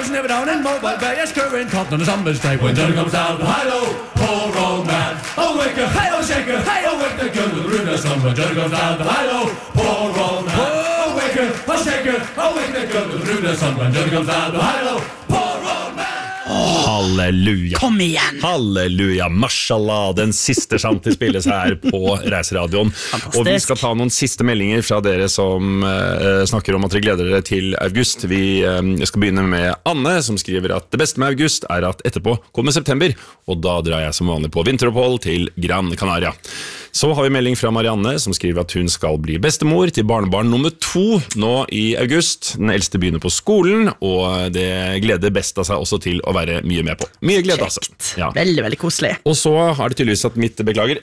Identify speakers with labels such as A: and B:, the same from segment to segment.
A: He's never down in Mobile Bay, it's current hot on a summer's day. When sun comes down, hi-lo, poor old man. Oh, wicker, hey-oh, shaker, hey-oh, wicker, good with the rude of sun. When sun comes down, hi-lo, poor old man. Oh, wicker, oh, shaker, oh, wicker, good with the rude of sun. When sun comes down, hi-lo, poor old man.
B: Halleluja.
C: Kom igjen.
B: Halleluja, mashallah. Den siste shanti spilles her på Reiseradioen. Og vi skal ta noen siste meldinger fra dere som snakker om at dere gleder dere til august. Vi skal begynne med Anne, som skriver at det beste med august er at etterpå kommer september, og da drar jeg som vanlig på vinteropphold til Gran Canaria. Så har vi melding fra Marianne, som skriver at hun skal bli bestemor til barnebarn nummer 2 nå i august. Den eldste begynner på skolen, og det gleder best av seg også til å være mye med på. Mye glede, altså.
C: Ja. Veldig, veldig koselig.
B: Og så har det tydeligvis at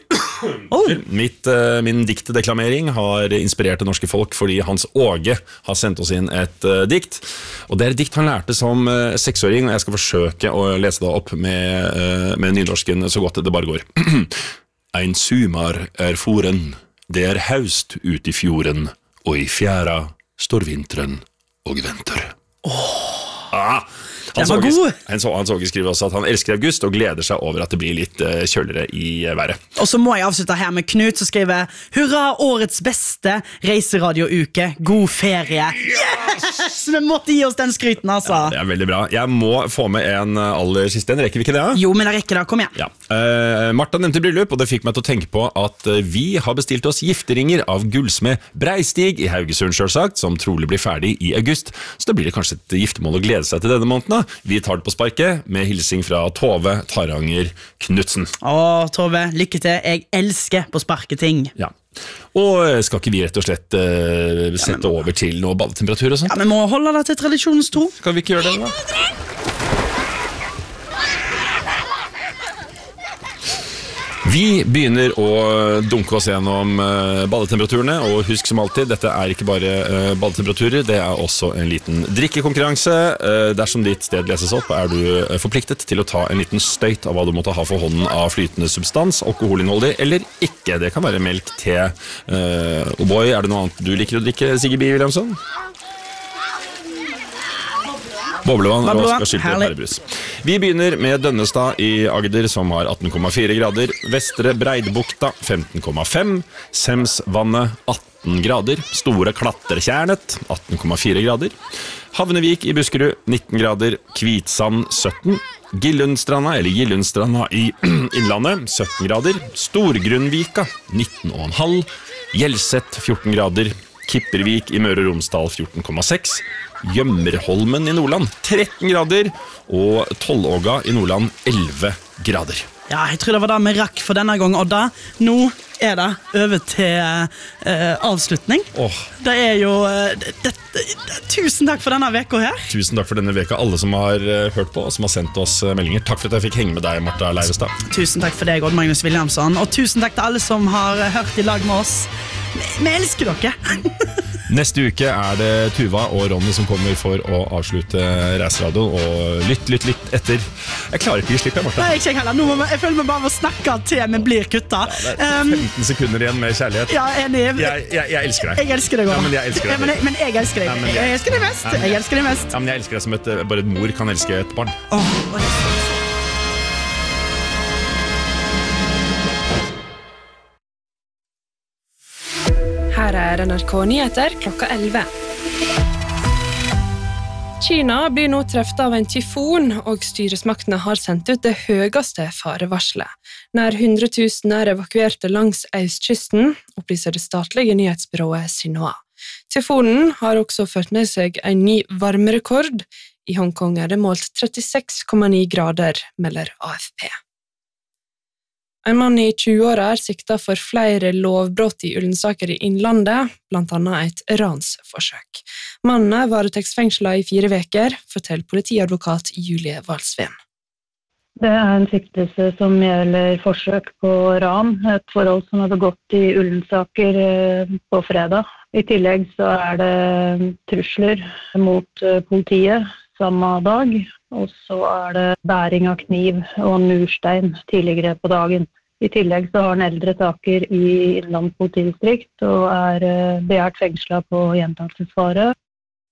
B: min diktdeklamering har inspirert det norske folk, fordi Hans Åge har sendt oss inn et dikt. Og det er et dikt han lærte som 6-åring, og jeg skal forsøke å lese det opp med nynorsken så godt det bare går. Ein sumar foren, det haust ut i fjorden, og i fjæra står vinteren og venter. Hans Åge skriver også at han elsker august og gleder seg over at det blir litt kjøligere i været.
C: Og så må jeg avslutte her med Knut, som skriver hurra, årets beste reiseradiouke, god ferie. Yes! Vi måtte gi oss den skryten, altså.
B: Ja, det er veldig bra. Jeg må få med en aller siste, en rekker vi ikke det?
C: Jo, men jeg rekker det, kom igjen.
B: Ja. Martha nevnte bryllup, og det fikk meg til å tenke på at vi har bestilt oss gifteringer av gullsmed Breistig i Haugesund, selvsagt, som trolig blir ferdig i august, så da blir det kanskje et giftermål å glede seg til denne måneden. Vi tar det på sparket med hilsing fra Tove Taranger Knudsen.
C: Tove, lykke til. Jeg elsker på sparket ting.
B: Ja. Og skal ikke vi rett og slett sette over til noe badetemperatur og sånt?
C: Ja, vi må holde det til tradisjonens tro.
B: Kan vi ikke gjøre det da? Vi begynner å dunke oss gjennom badetemperaturene, og husk som alltid, dette er ikke bare badetemperaturer, det er også en liten drikkekonkurranse. Dersom ditt sted leses opp, er du forpliktet til å ta en liten støyt av hva du måtte ha for hånden av flytende substans, alkoholinnholdig eller ikke. Det kan være melk, te. Boy, er det noe annet du liker å drikke, Sigge B. Williamson? Boblevann og Oscar Pærebrus. Vi begynner med Dønnestad i Agder, som har 18,4 grader. Vestre Breidebukta 15,5. Semsvannet 18 grader. Store Klatretjernet 18,4 grader. Havnevik i Buskerud 19 grader. Kvitsand 17. Gillundstranda i Innlandet 17 grader. Storgrunnvika 19,5. Hjelset 14 grader. Kippervik i Møre og Romsdal 14,6. Gjømmerholmen i Nordland 13 grader, og Tollåga i Nordland 11 grader.
C: Ja, jeg tror det var det vi rakk for denne gang, Odda. Nå er det over til avslutning. Det er jo tusen takk for denne veka her.
B: Tusen takk for denne veka, alle som har hørt på og som har sendt oss meldinger. Takk for at jeg fikk henge med deg, Martha Leivestad.
C: Tusen takk for deg, Odd Magnus Williamson. Og tusen takk til alle som har hørt i lag med oss. Vi elsker dere.
B: Neste uke er det Tuva og Ronny som kommer for å avslutte Reiseradio. Og lytt etter. Jeg klarer ikke å gi slipp, Martha.
C: Nei, ikke heller. Jeg føler meg bare må snakke til vi blir kutta.
B: Ja, det er 15 sekunder igjen med kjærlighet.
C: Ja, enig.
B: Jeg elsker deg.
C: Jeg elsker deg også.
B: Ja, men jeg elsker deg.
C: Men jeg elsker deg. Jeg elsker deg mest. Jeg elsker deg mest.
B: Ja, men jeg elsker deg som bare et mor kan elske et barn.
D: Her er NRK Nyheter klokka 11. Kina blir nå treffet av en tyfon, og styresmaktene har sendt ut det høyeste farevarslet. Nær 100 000 er evakuerte langs østkysten, opplyser det statlige nyhetsbyrået Xinhua. Tyfonen har også ført med seg en ny varmerekord. I Hongkong er det målt 36,9 grader, melder AFP. En mann i 20-åra er siktet for flere lovbrott i Ullensaker i Innlandet, blant annet et ransforsøk. Mannen er varetektsfengslet i 4 uker, forteller politiadvokat Julie Valsveen.
E: Det er en siktelse som gjelder forsøk på ran, et forhold som er begått i Ullensaker på fredag. I tillegg så er det trusler mot politiet samme dag, og så er det bæring av kniv og murstein tidligere på dagen. I tillegg så har en eldre taker i Innlandet politidistrikt og er begjært fengslet på gjentakelsesfare.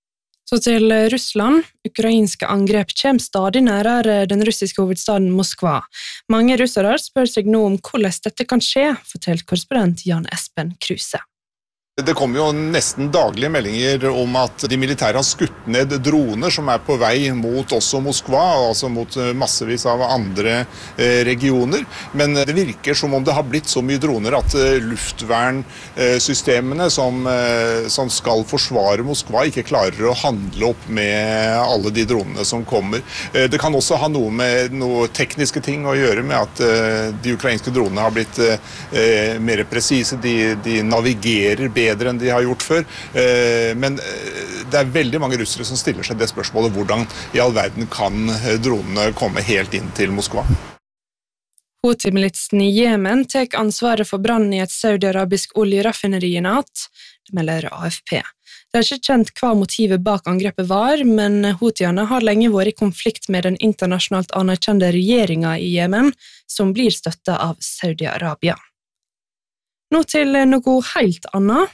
D: Så til Russland. Ukrainske angrep kommer stadig nærere den russiske hovedstaden Moskva. Mange russere spør seg nå om hvordan dette kan skje, fortalt korrespondent Jan Espen Kruse.
F: Det kommer jo nesten daglige meldinger om at de militære har skutt ned droner som på vei mot også Moskva, altså mot massevis av andre regioner. Men det virker som om det har blitt så mye droner at luftvernsystemene som skal forsvare Moskva ikke klarer å handle opp med alle de dronene som kommer. Det kan også ha noe med noe tekniske ting å gjøre med at de ukrainske dronene har blitt mer presise, de navigerer bedre enn de har gjort før, men det veldig mange russere som stiller seg det spørsmålet hvordan i all verden kan dronene komme helt inn til Moskva.
D: Houthi-militsen i Jemen tek ansvaret for brannen i et saudi-arabisk oljeraffineri i natt, det melder AFP. Det ikke kjent hva motivet bak angrepet var, men Houthiene har lenge vært i konflikt med den internasjonalt anerkjente regjeringen i Jemen, som blir støttet av Saudi-Arabia. Nå til noe helt annet.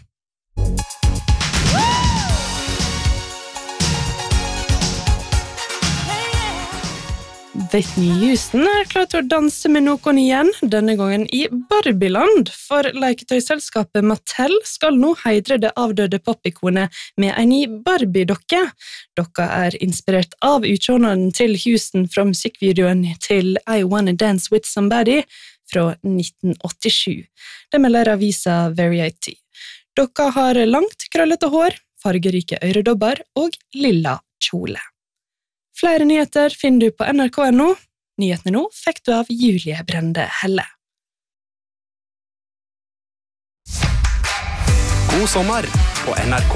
D: Whitney Houston klar til å danse med noen igjen, denne gangen i Barbieland, for leketøyselskapet Mattel skal nå heidre det avdøde popikonet med en ny Barbie-dokke. Dokka inspirert av utseendet til Houston fra musikkvideoen til I Wanna Dance With Somebody fra 1987. Det melder avisa Variety. Dokka har langt, krøllete hår, fargerike øredobber og lilla kjole. Flere nyheter finner du på NRK.no. Nyhetene nå fikk du av Julie Brende Helle.
G: God sommer på NRK.